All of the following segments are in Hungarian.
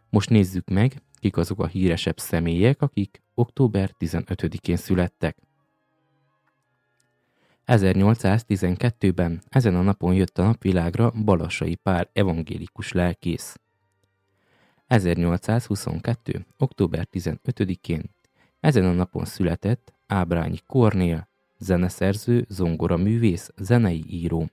Most nézzük meg, kik azok a híresebb személyek, akik október 15-én születtek. 1812-ben ezen a napon jött a napvilágra Balasai Pál evangélikus lelkész. 1822. október 15-én ezen a napon született Ábrányi Kornél, zeneszerző, zongoraművész, zenei író.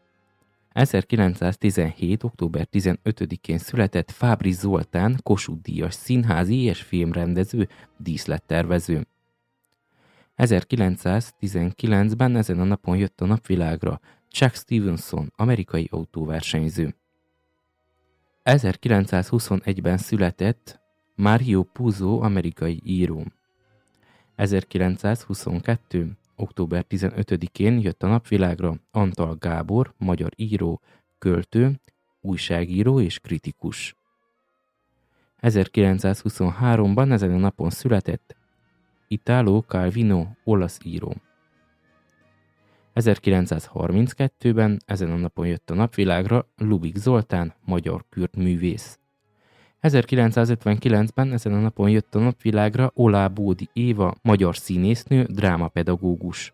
1917. október 15-én született Fábry Zoltán, Kossuth-díjas színházi és filmrendező, díszlettervező. 1919-ben ezen a napon jött a napvilágra Chuck Stevenson, amerikai autóversenyző. 1921-ben született Mario Puzo, amerikai író. 1922. október 15-én jött a napvilágra Antal Gábor, magyar író, költő, újságíró és kritikus. 1923-ban ezen a napon született Italo Calvino, olasz író. 1932-ben ezen a napon jött a napvilágra Lubik Zoltán, magyar kürt művész. 1959-ben ezen a napon jött a napvilágra Olá Bódi Éva, magyar színésznő, drámapedagógus.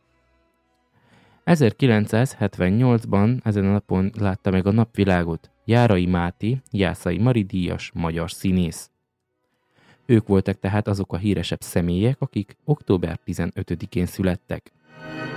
1978-ban ezen a napon látta meg a napvilágot Járai Máté, Jászai Mari díjas, magyar színész. Ők voltak tehát azok a híresebb személyek, akik október 15-én születtek.